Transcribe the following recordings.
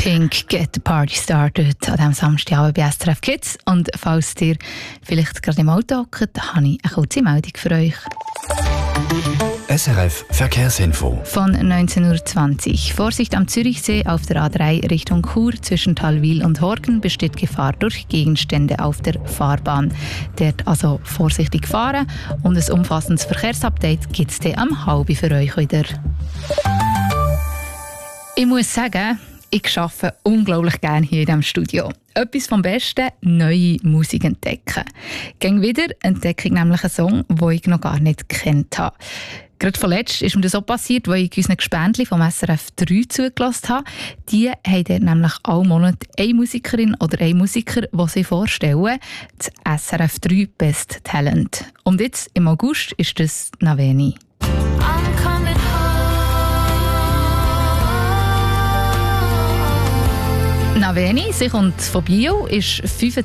Pink, Get the Party Started an diesem Samstagabend bei SRF Kids. Und falls ihr vielleicht gerade im Auto hockt, habe ich eine kurze Meldung für euch. SRF Verkehrsinfo. Von 19:20 Uhr. Vorsicht am Zürichsee auf der A3 Richtung Chur zwischen Talwil und Horgen besteht Gefahr durch Gegenstände auf der Fahrbahn. Dort also vorsichtig fahren und ein umfassendes Verkehrsupdate gibt es dann am 12:30 für euch wieder. Ich muss sagen, ich arbeite unglaublich gerne hier in diesem Studio. Etwas vom Besten, neue Musik entdecken. Gegen wieder entdecke ich nämlich einen Song, den ich noch gar nicht gekannt habe. Gerade vorletzt ist mir das so passiert, weil ich unseren Gespendli vom SRF 3 zugelassen habe. Die haben dort nämlich alle Monate eine Musikerin oder einen Musiker, die sie vorstellen, das SRF 3 Best Talent. Und jetzt, im August, ist das Naveni. Naveni, sie kommt von Bio, ist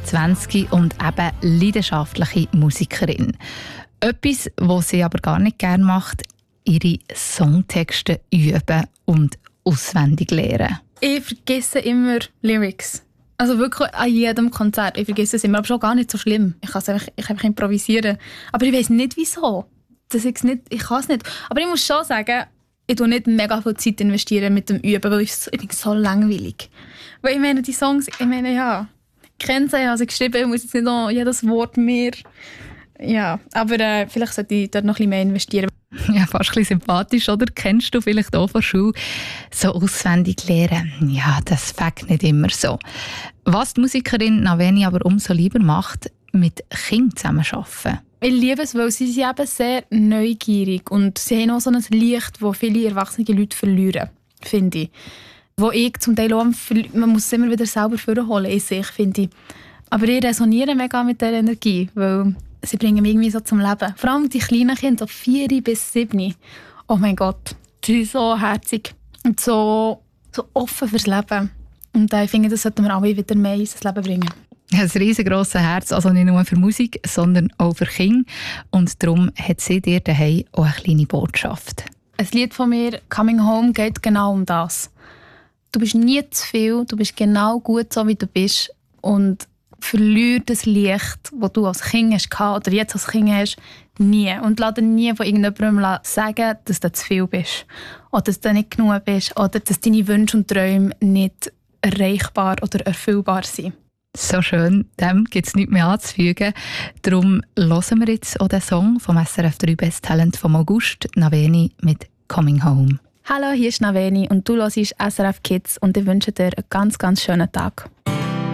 25 und eben leidenschaftliche Musikerin. Etwas, was sie aber gar nicht gerne macht, ihre Songtexte üben und auswendig lernen. Ich vergesse immer Lyrics. Also wirklich an jedem Konzert. Ich vergesse es immer, aber schon gar nicht so schlimm. Ich kann einfach improvisieren. Aber ich weiss nicht, wieso. Ich kann es nicht. Aber ich muss schon sagen, ich investiere nicht mega viel Zeit investieren mit dem Üben, weil ich bin so langweilig. Weil ich meine, die Songs, ich kenne sie, also geschrieben, ich muss jetzt nicht noch jedes Wort mehr. Ja, aber vielleicht sollte ich dort noch ein bisschen mehr investieren. Ja, fast ein bisschen sympathisch, oder? Kennst du vielleicht auch von Schule so auswendig lernen? Ja, das fängt nicht immer so. Was die Musikerin Naveni aber umso lieber macht, mit Kindern zusammenarbeiten. Ich liebe es, weil sie sind eben sehr neugierig und sie haben auch so ein Licht, das viele erwachsene Leute verlieren, finde ich. Wo ich zum Teil auch, man muss es immer wieder selber vorholen in sich, finde ich. Aber ich resoniere mega mit dieser Energie, weil sie bringen mich irgendwie so zum Leben. Vor allem die kleinen Kinder, so 4 bis 7. Oh mein Gott, sie sind so herzig und so offen fürs Leben. Und ich finde, das sollten wir alle wieder mehr in unser Leben bringen. Ein riesengroßes Herz, also nicht nur für Musik, sondern auch für Kinder. Und darum hat sie dir daheim auch eine kleine Botschaft. Ein Lied von mir, «Coming Home», geht genau um das. Du bist nie zu viel, du bist genau gut so, wie du bist. Und verlier das Licht, das du als Kind hast oder jetzt als Kind hast, nie. Und lass dir nie von irgendjemandem sagen, dass du zu viel bist. Oder dass du nicht genug bist. Oder dass deine Wünsche und Träume nicht erreichbar oder erfüllbar sind. So schön, dem gibt es nichts mehr anzufügen. Darum hören wir jetzt auch den Song vom SRF 3 Best Talent vom August, Naveni mit «Coming Home». Hallo, hier ist Naveni und du hörst SRF Kids und ich wünsche dir einen ganz, ganz schönen Tag.